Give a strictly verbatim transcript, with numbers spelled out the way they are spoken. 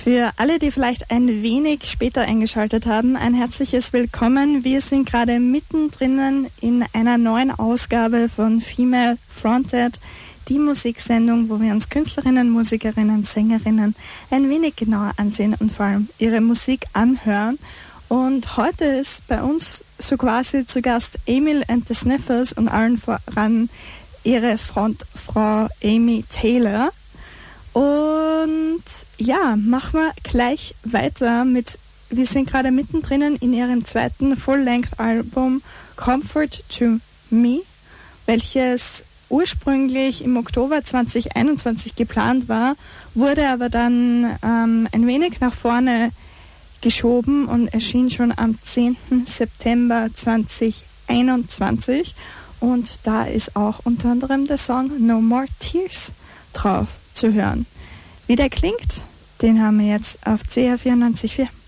Für alle, die vielleicht ein wenig später eingeschaltet haben, ein herzliches Willkommen. Wir sind gerade mittendrin in einer neuen Ausgabe von Female Fronted, die Musiksendung, wo wir uns Künstlerinnen, Musikerinnen, Sängerinnen ein wenig genauer ansehen und vor allem ihre Musik anhören. Und heute ist bei uns so quasi zu Gast Emil and the Sniffers und allen voran ihre Frontfrau Amy Taylor. Und ja, machen wir gleich weiter mit, wir sind gerade mittendrin in ihrem zweiten Full-Length-Album Comfort to Me, welches ursprünglich im Oktober zwanzig einundzwanzig geplant war, wurde aber dann ähm, ein wenig nach vorne geschoben und erschien schon am zehnten September zwanzig einundzwanzig. Und da ist auch unter anderem der Song No More Tears drauf zu hören. Wie der klingt, den haben wir jetzt auf C R vierundneunzig Komma vier.